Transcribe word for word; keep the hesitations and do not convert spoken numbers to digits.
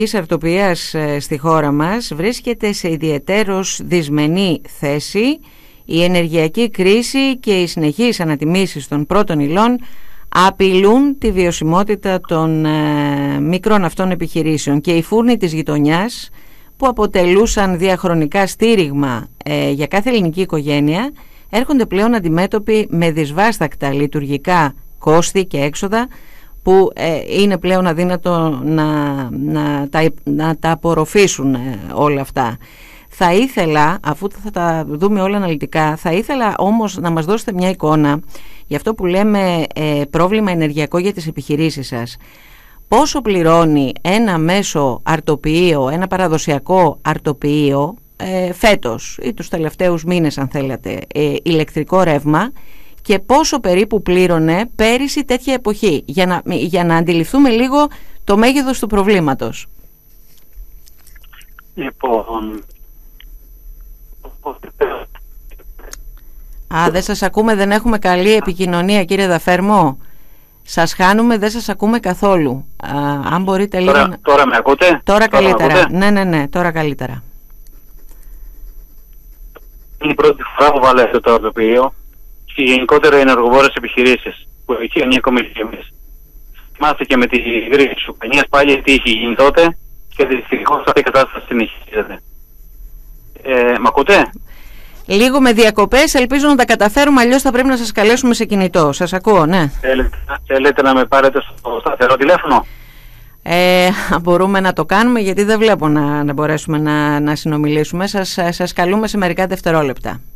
της αρτοποιίας στη χώρα μας βρίσκεται σε ιδιαιτέρως δυσμενή θέση. Η ενεργειακή κρίση και οι συνεχείς ανατιμήσεις των πρώτων υλών απειλούν τη βιωσιμότητα των ε, μικρών αυτών επιχειρήσεων, και οι φούρνοι της γειτονιάς, που αποτελούσαν διαχρονικά στήριγμα ε, για κάθε ελληνική οικογένεια, έρχονται πλέον αντιμέτωποι με δυσβάστακτα λειτουργικά κόστη και έξοδα που ε, είναι πλέον αδύνατο να, να, τα, να τα απορροφήσουν ε, όλα αυτά. Θα ήθελα, αφού θα τα δούμε όλα αναλυτικά, θα ήθελα όμως να μας δώσετε μια εικόνα για αυτό που λέμε ε, πρόβλημα ενεργειακό για τις επιχειρήσεις σας. Πόσο πληρώνει ένα μέσο αρτοποιείο, ένα παραδοσιακό αρτοποιείο ε, φέτος ή τους τελευταίους μήνες, αν θέλετε, ε, ηλεκτρικό ρεύμα, και πόσο περίπου πλήρωνε πέρυσι τέτοια εποχή, για να, για να αντιληφθούμε λίγο το μέγεθος του προβλήματος. Λοιπόν... Α, δεν σας ακούμε, δεν έχουμε καλή επικοινωνία, κύριε Δαφέρμο. Σας χάνουμε, δεν σας ακούμε καθόλου. Α, αν μπορείτε λίγο... Τώρα, τώρα με ακούτε? Τώρα, τώρα καλύτερα. ακούτε? Ναι, ναι, ναι, τώρα καλύτερα. Είναι η πρώτη φορά που βάλε αυτό το αρτοποιείο και γενικότερα οι ενεργοβόρες επιχειρήσεις που έχει μια κομισή εμείς. Θυμάστε και με τη γρήγορη της Ουκρανίας πάλι τι είχε γίνει τότε, και δυστυχώς αυτή η κατάσταση συνεχίζεται. Ε, μ' ακούτε? Λίγο με διακοπές, ελπίζω να τα καταφέρουμε, αλλιώς θα πρέπει να σας καλέσουμε σε κινητό. Σας ακούω, ναι. Θέλετε, θέλετε να με πάρετε στο σταθερό τηλέφωνο? Ε, μπορούμε να το κάνουμε, γιατί δεν βλέπω να, να μπορέσουμε να, να συνομιλήσουμε. Σας, σας καλούμε σε μερικά δευτερόλεπτα.